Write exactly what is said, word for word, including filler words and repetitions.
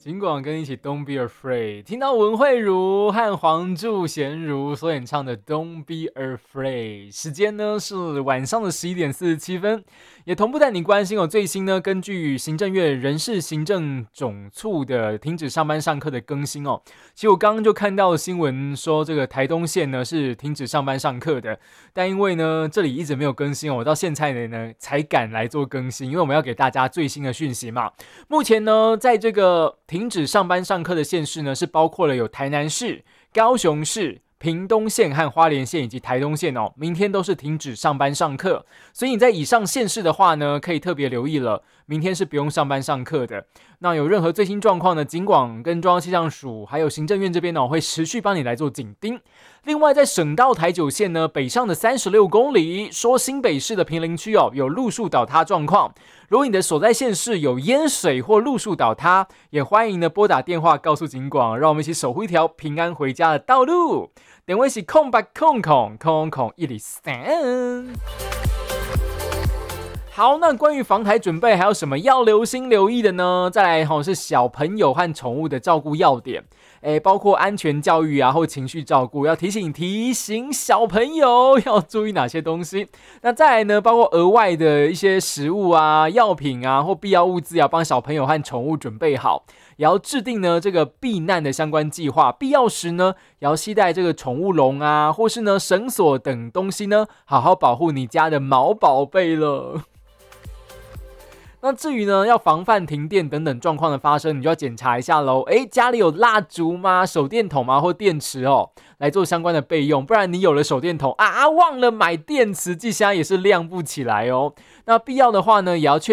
尽管跟你一起 Don't Be Afraid， 听到文慧茹和黄祝贤如所演唱的 Don't Be Afraid， 时间呢是晚上的十一点四十七分，也同步带你关心哦最新呢，根据行政院人事行政总处的停止上班上课的更新哦。其实我刚刚就看到新闻说，这个台东县呢是停止上班上课的，但因为呢这里一直没有更新哦，我到现在呢才敢来做更新，因为我们要给大家最新的讯息嘛。目前呢，在这个停止上班上课的县市呢，是包括了有台南市、高雄市、屏东县和花莲县以及台东县哦，明天都是停止上班上课，所以你在以上县市的话呢，可以特别留意了，明天是不用上班上课的。那有任何最新状况呢，警广跟中央气象署还有行政院这边呢，会持续帮你来做紧盯。另外，在省道台九线呢，北上的三十六公里，说新北市的坪林区哦，有路树倒塌状况。如果你的所在县市有淹水或路树倒塌，也欢迎呢拨打电话告诉警广，让我们一起守护一条平安回家的道路。电话是空八空空空空一零三。好，那关于防台准备还有什么要留心留意的呢？再来齁是小朋友和宠物的照顾要点，诶，包括安全教育啊或情绪照顾，要提醒提醒小朋友要注意哪些东西。那再来呢，包括额外的一些食物啊、药品啊或必要物资，要帮小朋友和宠物准备好，也要制定呢这个避难的相关计划。必要时呢，也要携带这个宠物笼啊，或是呢绳索等东西呢，好好保护你家的毛宝贝了。那至于呢，要防范停电等等状况的发生，你就要检查一下咯。诶，家里有蜡烛吗？手电筒吗？或电池哦，来做相关的备用。不然你有了手电筒啊，忘了买电池，记下也是亮不起来哦。那必要的话呢，也要确